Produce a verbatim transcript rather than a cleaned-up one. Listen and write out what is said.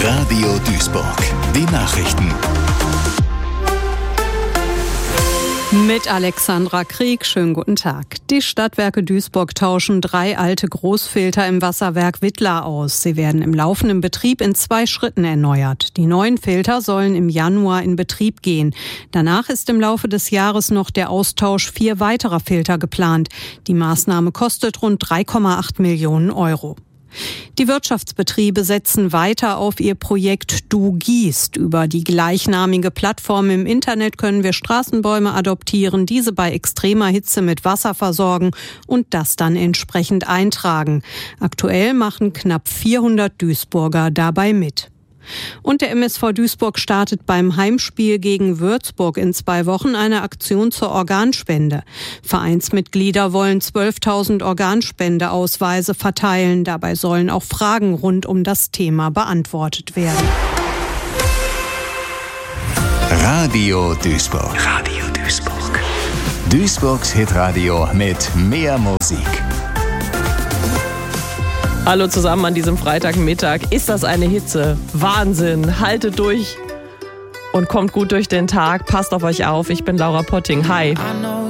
Radio Duisburg. Die Nachrichten. Mit Alexandra Krieg, schönen guten Tag. Die Stadtwerke Duisburg tauschen drei alte Großfilter im Wasserwerk Wittlar aus. Sie werden im laufenden Betrieb in zwei Schritten erneuert. Die neuen Filter sollen im Januar in Betrieb gehen. Danach ist im Laufe des Jahres noch der Austausch vier weiterer Filter geplant. Die Maßnahme kostet rund drei Komma acht Millionen Euro. Die Wirtschaftsbetriebe setzen weiter auf ihr Projekt Du gießt. Über die gleichnamige Plattform im Internet können wir Straßenbäume adoptieren, diese bei extremer Hitze mit Wasser versorgen und das dann entsprechend eintragen. Aktuell machen knapp vierhundert Duisburger dabei mit. Und der M S V Duisburg startet beim Heimspiel gegen Würzburg in zwei Wochen eine Aktion zur Organspende. Vereinsmitglieder wollen zwölftausend Organspendeausweise verteilen. Dabei sollen auch Fragen rund um das Thema beantwortet werden. Radio Duisburg. Radio Duisburg. Duisburgs Hitradio mit mehr Musik. Hallo zusammen an diesem Freitagmittag. Ist das eine Hitze? Wahnsinn. Haltet durch und kommt gut durch den Tag. Passt auf euch auf. Ich bin Laura Potting. Hi.